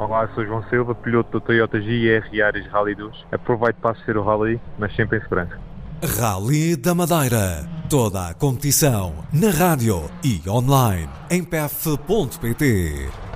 Olá, sou João Silva, piloto do Toyota GR Yaris Rally 2. Aproveito para assistir o Rally, mas sempre em segurança. Rally da Madeira. Toda a competição na rádio e online em pef.pt.